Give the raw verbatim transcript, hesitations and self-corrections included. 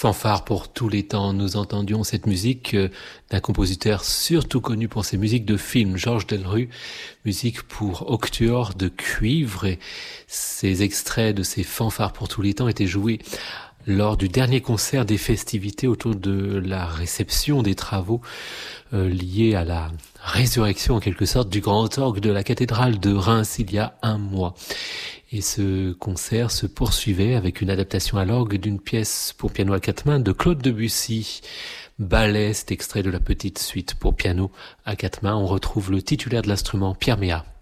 Fanfare pour tous les temps. Nous entendions cette musique euh, d'un compositeur surtout connu pour ses musiques de films, Georges Delerue, musique pour octuor de cuivre. Et ces extraits de ces fanfares pour tous les temps étaient joués lors du dernier concert des festivités autour de la réception des travaux euh, liés à la résurrection en quelque sorte du grand orgue de la cathédrale de Reims il y a un mois. Et ce concert se poursuivait avec une adaptation à l'orgue d'une pièce pour piano à quatre mains de Claude Debussy. Ballet, cet extrait de la petite suite pour piano à quatre mains. On retrouve le titulaire de l'instrument, Pierre Méat.